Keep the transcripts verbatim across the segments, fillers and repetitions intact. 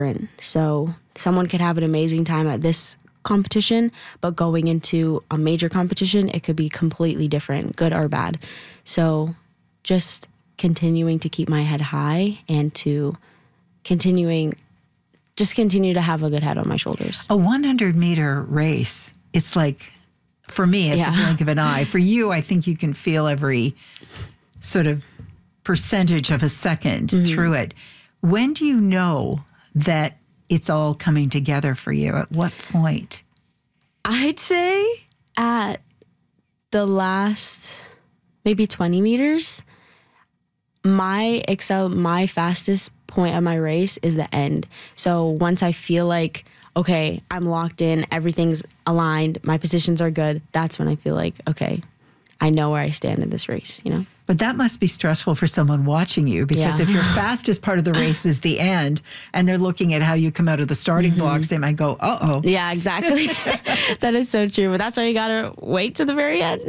So someone could have an amazing time at this competition, but going into a major competition, it could be completely different, good or bad. So just continuing to keep my head high and to continuing, just continue to have a good head on my shoulders. A one hundred meter race, it's like, for me, it's yeah. a blink of an eye. For you, I think you can feel every sort of percentage of a second mm-hmm. through it. When do you know that it's all coming together for you? At what point? I'd say at the last maybe twenty meters. My excel, my fastest point of my race is the end. So once I feel like, okay, I'm locked in, everything's aligned, my positions are good, that's when I feel like, okay, I know where I stand in this race, you know? But that must be stressful for someone watching you, because yeah. if your fastest part of the race is the end and they're looking at how you come out of the starting mm-hmm. blocks, they might go, uh-oh. Yeah, exactly. That is so true. But that's why you got to wait to the very end.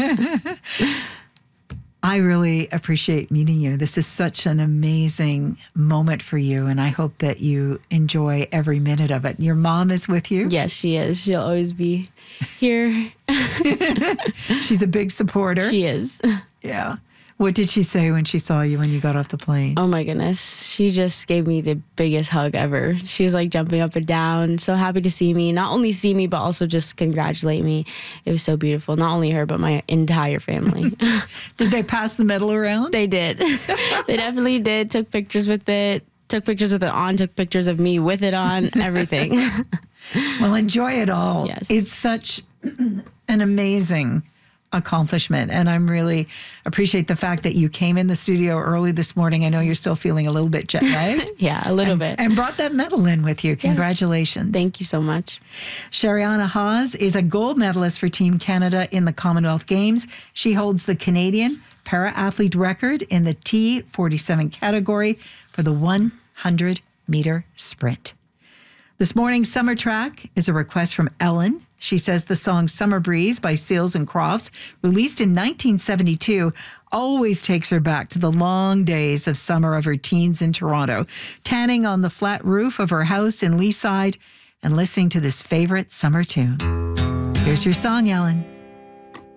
I really appreciate meeting you. This is such an amazing moment for you, and I hope that you enjoy every minute of it. Your mom is with you? Yes, she is. She'll always be here. She's a big supporter. She is. Yeah. What did she say when she saw you when you got off the plane? Oh my goodness. She just gave me the biggest hug ever. She was like jumping up and down, so happy to see me. Not only see me, but also just congratulate me. It was so beautiful. Not only her, but my entire family. Did they pass the medal around? They did. They definitely did. Took pictures with it. Took pictures with it on. Took pictures of me with it on. Everything. Well, enjoy it all. Yes. It's such an amazing accomplishment, and I'm really appreciate the fact that you came in the studio early this morning. I know you're still feeling a little bit jet lagged. Yeah, a little and, bit. And brought that medal in with you. Congratulations. Yes. Thank you so much. Shariana Haas is a gold medalist for Team Canada in the Commonwealth Games. She holds the Canadian para-athlete record in the T forty-seven category for the one hundred meter sprint. This morning's Summer Track is a request from Ellen. She says the song Summer Breeze by Seals and Crofts, released in nineteen seventy-two, always takes her back to the long days of summer of her teens in Toronto, tanning on the flat roof of her house in Leaside and listening to this favorite summer tune. Here's your song, Ellen.